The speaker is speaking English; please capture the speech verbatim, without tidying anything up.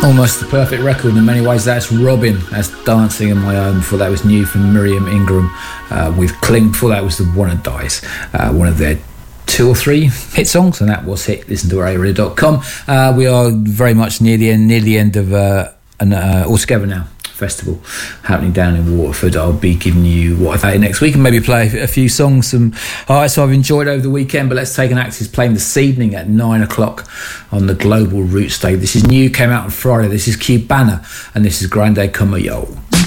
Almost the perfect record in many ways. That's Robin. That's Dancing on My Own. Before that was New from Miriam Ingram uh, with Cling. Before that was The Wanna Dies, uh, one of their two or three hit songs, and that was hit. Listen to a radio dot com. Uh, we are very much near the end, near the end of uh, an uh, Altogether Now festival happening down in Waterford. I'll be giving you what I've had next week and maybe play a few songs, some artists I've enjoyed over the weekend. But let's take an act. Is playing this evening at nine o'clock on the Global Root stage. This is new, came out on Friday. This is Cubana and this is Grande Como Yo.